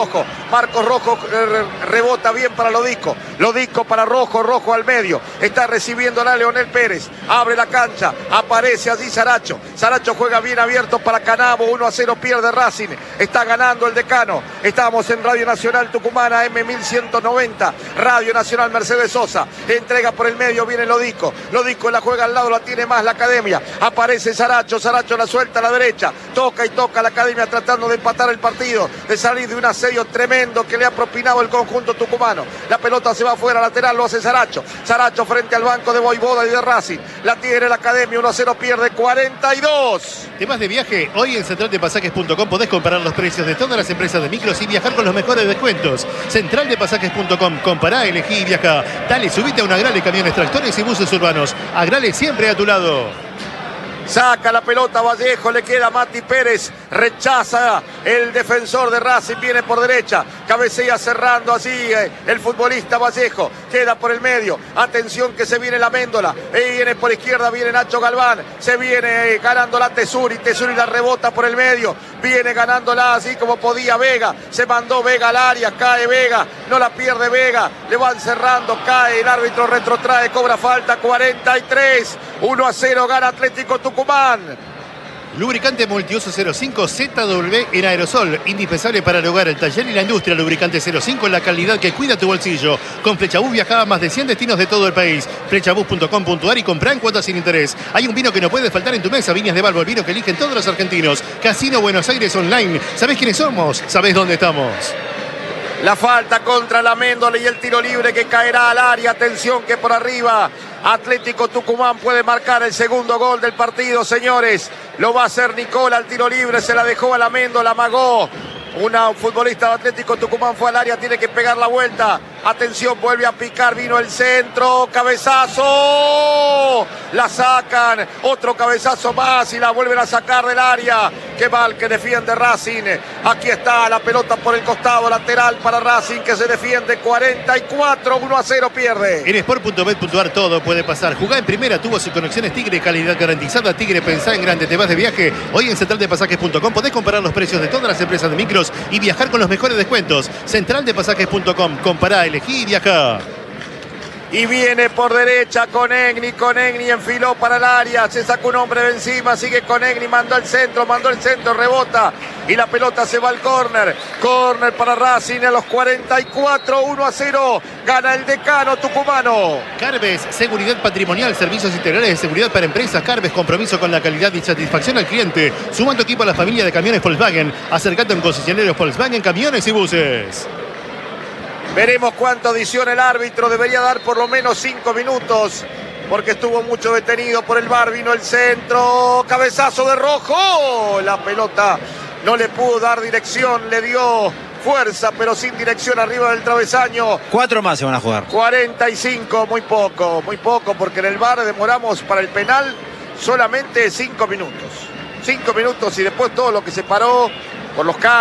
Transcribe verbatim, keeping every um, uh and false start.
Rojo. Marcos Rojo rebota bien para Lodico. Lodico para Rojo, Rojo al medio. Está recibiendo a Leonel Pérez. Abre la cancha. Aparece allí Saracho. Saracho juega bien abierto para Canabo. uno a cero pierde Racing. Está ganando el Decano. Estamos en Radio Nacional Tucumana M mil ciento noventa. Radio Nacional Mercedes Sosa. Entrega por el medio. Viene Lodico. Lodico la juega al lado. La tiene más la Academia. Aparece Saracho. Saracho la suelta a la derecha. Toca y toca la Academia tratando de empatar el partido. De salir de un asedio tremendo que le ha propinado el conjunto tucumano. La pelota se va afuera, lateral, lo hace Saracho. Saracho frente al banco de Voivoda y de Racing. La tiene la Academia, uno a cero pierde, cuarenta y dos. ¿Temas de viaje? Hoy en central de pasajes punto com podés comparar los precios de todas las empresas de micros y viajar con los mejores descuentos. central de pasajes punto com, compará, elegí y viaja. Dale, subite a un Agrale, camiones, tractores y buses urbanos. Agrale siempre a tu lado. Saca la pelota Vallejo, le queda Mati Pérez, rechaza el defensor de Racing, viene por derecha, cabecea cerrando así eh, el futbolista Vallejo, queda por el medio, atención que se viene la Méndola, y viene por izquierda, viene Nacho Galván, se viene eh, ganándola Tesuri, Tesuri la rebota por el medio, viene ganándola así como podía Vega, se mandó Vega al área, cae Vega, no la pierde Vega, le van cerrando, cae, el árbitro retrotrae, cobra falta, cuarenta y tres, uno a cero gana Atlético Tucumán. Lubricante multiuso cero cinco Z W en aerosol, indispensable para el hogar, el taller y la industria. Lubricante cero cinco, la calidad que cuida tu bolsillo. Con Flechabús viaja a más de cien destinos de todo el país. Flechabús punto com punto ar y comprá en cuotas sin interés. Hay un vino que no puede faltar en tu mesa, Viñas de Balbo, el vino que eligen todos los argentinos. Casino Buenos Aires Online. ¿Sabés quiénes somos? ¿Sabés dónde estamos? La falta contra la Méndola y el tiro libre que caerá al área. Atención que por arriba Atlético Tucumán puede marcar el segundo gol del partido, señores. Lo va a hacer Nicola, el tiro libre se la dejó a la Méndola, amagó. Una futbolista de Atlético Tucumán fue al área, tiene que pegar la vuelta. Atención, vuelve a picar, vino el centro, cabezazo. La sacan, otro cabezazo más y la vuelven a sacar del área. Qué mal que defiende Racing. Aquí está la pelota por el costado lateral para Racing que se defiende, cuarenta y cuatro, uno a cero pierde. En sport punto bet punto ar todo puede pasar. Jugá en primera, tuvo sus conexiones Tigre, calidad garantizada. Tigre, pensá en grande, te vas de viaje. Hoy en central de pasajes punto com podés comparar los precios de todas las empresas de micros y viajar con los mejores descuentos. central de pasajes punto com, compará, elegí y viaja. Y viene por derecha Conegni, Conegni enfiló para el área, se sacó un hombre de encima, sigue Conegni, mandó el centro, mandó el centro, rebota y la pelota se va al córner. Córner para Racing a los cuarenta y cuatro, uno a cero, gana el Decano tucumano. Carves, seguridad patrimonial, servicios integrales de seguridad para empresas. Carves, compromiso con la calidad y satisfacción al cliente. Suma tu equipo a la familia de camiones Volkswagen. Acercate en concesionarios Volkswagen, camiones y buses. Veremos cuánto adiciona el árbitro, debería dar por lo menos cinco minutos, porque estuvo mucho detenido por el V A R, vino el centro, cabezazo de Rojo, la pelota no le pudo dar dirección, le dio fuerza, pero sin dirección arriba del travesaño. Cuatro más se van a jugar. cuarenta y cinco, muy poco, muy poco, porque en el V A R demoramos para el penal solamente cinco minutos. Cinco minutos y después todo lo que se paró por los cambios.